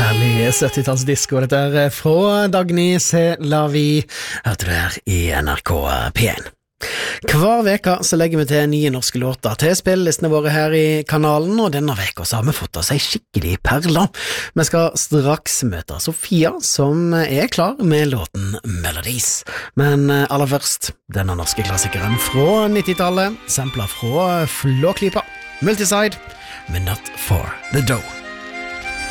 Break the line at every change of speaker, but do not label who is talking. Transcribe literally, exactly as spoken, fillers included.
Herlig syttitalls-disco, dette er fra Dagny C'est la vie, hørte du her i N R K P én. Hver veka så legger vi til nye norske låter til spillelistene våre her i kanalen, og denne veka så har vi fått oss ei skikkelig perle. Vi skal straks møte Sofia, som er klar med låten Melodies. Men aller først, denne norske klassikeren fra nittitallet, sampler fra Flåklypa, Multiside, men Not for the Dough.